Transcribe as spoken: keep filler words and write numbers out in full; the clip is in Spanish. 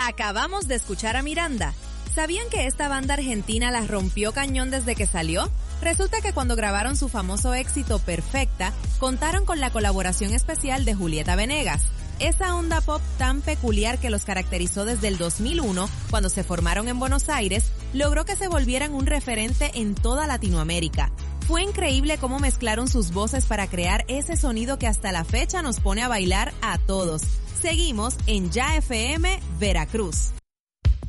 Acabamos de escuchar a Miranda. ¿Sabían que esta banda argentina la rompió cañón desde que salió? Resulta que cuando grabaron su famoso éxito Perfecta, contaron con la colaboración especial de Julieta Venegas. Esa onda pop tan peculiar que los caracterizó desde el dos mil uno, cuando se formaron en Buenos Aires, logró que se volvieran un referente en toda Latinoamérica. Fue increíble cómo mezclaron sus voces para crear ese sonido que hasta la fecha nos pone a bailar a todos. Seguimos en Ya F M Veracruz.